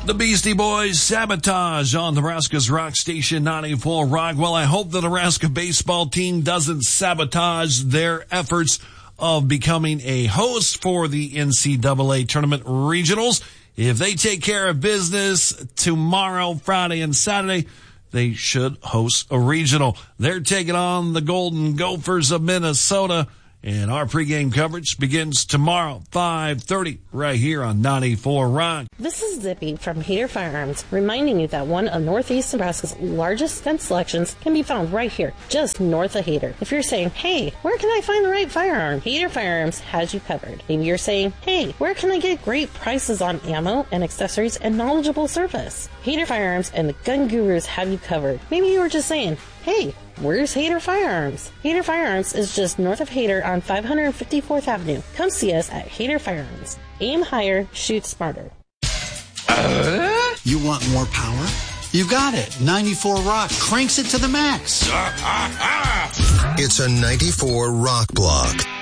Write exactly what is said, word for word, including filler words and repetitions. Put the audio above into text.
The Beastie Boys, Sabotage on Nebraska's Rock Station ninety-four Rock. Well, I hope the Nebraska baseball team doesn't sabotage their efforts of becoming a host for the N C double A Tournament Regionals. If they take care of business tomorrow, Friday, and Saturday, they should host a regional. They're taking on the Golden Gophers of Minnesota. And our pregame coverage begins tomorrow, five thirty, right here on ninety-four Rock. This is Zippy from Hader Firearms, reminding you that one of Northeast Nebraska's largest gun selections can be found right here, just north of Hader. If you're saying, hey, where can I find the right firearm? Hader Firearms has you covered. Maybe you're saying, hey, where can I get great prices on ammo and accessories and knowledgeable service? Hader Firearms and the Gun Gurus have you covered. Maybe you were just saying, hey, where's Hader Firearms? Hader Firearms is just north of Hader on five hundred fifty-fourth Avenue. Come see us at Hader Firearms. Aim higher, shoot smarter. Uh? You want more power? You got it. ninety-four Rock cranks it to the max. It's a ninety-four Rock block.